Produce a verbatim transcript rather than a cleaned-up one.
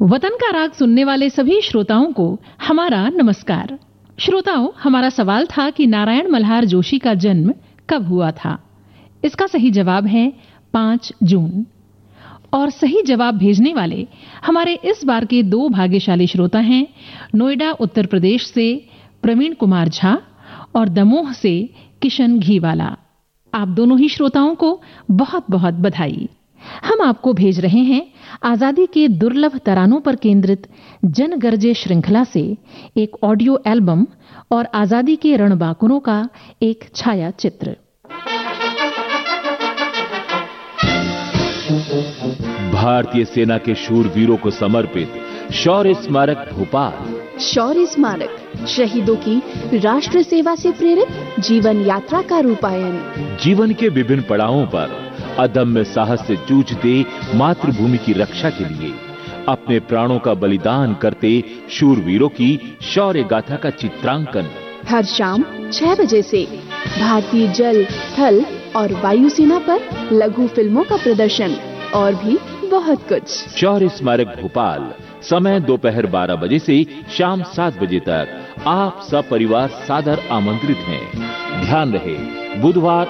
वतन का राग सुनने वाले सभी श्रोताओं को हमारा नमस्कार। श्रोताओं, हमारा सवाल था कि नारायण मल्हार जोशी का जन्म कब हुआ था। इसका सही जवाब है पाँच जून। और सही जवाब भेजने वाले हमारे इस बार के दो भाग्यशाली श्रोता हैं नोएडा उत्तर प्रदेश से प्रवीण कुमार झा और दमोह से किशन घीवाला। आप दोनों ही श्रोताओं को बहुत बहुत बधाई। हम आपको भेज रहे हैं आजादी के दुर्लभ तरानों पर केंद्रित जनगर्जे श्रृंखला से एक ऑडियो एल्बम और आजादी के रणबांकुरों का एक छाया चित्र। भारतीय सेना के शूरवीरों को समर्पित शौर्य स्मारक भोपाल। शौर्य स्मारक शहीदों की राष्ट्र सेवा से प्रेरित जीवन यात्रा का रूपायन। जीवन के विभिन्न पड़ावों पर अदम्य साहस से जूझते मातृभूमि की रक्षा के लिए अपने प्राणों का बलिदान करते शूरवीरों की शौर्य गाथा का चित्रांकन हर शाम छह बजे से भारतीय जल, थल और वायुसेना पर लघु फिल्मों का प्रदर्शन और भी बहुत कुछ। शौर्य स्मारक भोपाल, समय दोपहर बारह बजे से शाम सात बजे तक। आप सब परिवार सादर आमंत्रित हैं। ध्यान रहे, बुधवार